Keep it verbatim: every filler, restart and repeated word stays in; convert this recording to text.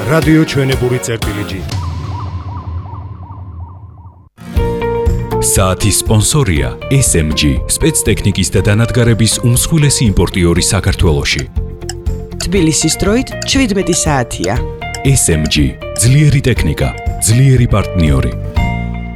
რადიო ჩვენებური წერტილი. საათის სპონსორია ეს ემ ჯი, სპეცტექნიკის და დანადგარების უმსხვილესი იმპორტიორი საქართველოში. თბილისის დროით შვიდმეტი საათია. ეს ემ ჯი, ძლიერი ტექნიკა, ძლიერი პარტნიორი.